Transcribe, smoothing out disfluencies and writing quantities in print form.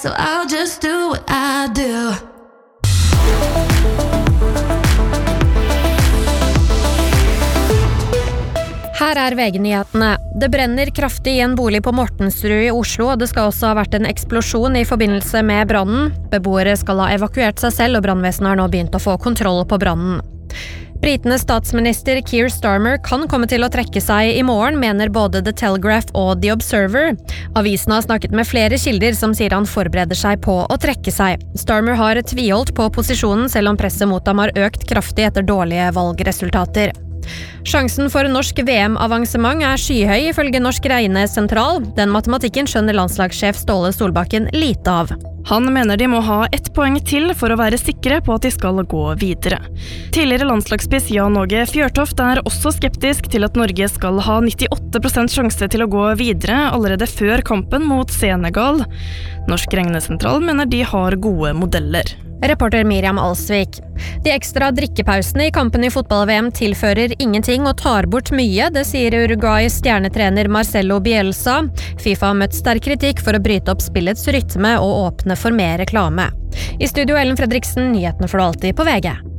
so I'll just do what I do. Her VG-nyhetene. Det brenner kraftig I en bolig på Mortensrud I Oslo, og det skal også ha vært en eksplosjon I forbindelse med brannen. Beboere skal ha evakuert seg selv, og brannvesenet har nå begynt å få kontroll på brannen. Britenes statsminister Keir Starmer kan komme til å trekke seg I morgen, mener både The Telegraph og The Observer. Avisen har snakket med flere kilder som sier han forbereder seg på å trekke seg. Starmer har tviholdt på posisjonen, selv om presset mot ham har økt kraftig etter dårlige valgresultater. Sjansen for norsk VM-avansement skyhøy ifølge Norsk Regnesentral. Den matematikken skjønner landslagssjef Ståle Solbakken lite av. Han mener de må ha 1 poeng til for å være sikre på at de skal gå videre. Tidligere landslagsspiss Jan Åge Fjørtoft også skeptisk til at Norge skal ha 98% sjanse til å gå videre allerede før kampen mot Senegal. Norsk Regnesentral mener de har gode modeller. Reporter Miriam Alsvik. De ekstra drikkepausene I kampen I fotball-VM tilfører ingenting og tar bort mye, det sier Uruguays stjernetrener Marcelo Bielsa. FIFA har møtt sterk kritikk for å bryte opp spillets rytme og åpne for mer reklame. I studio Ellen Fredriksen, nyhetene får du alltid på VG.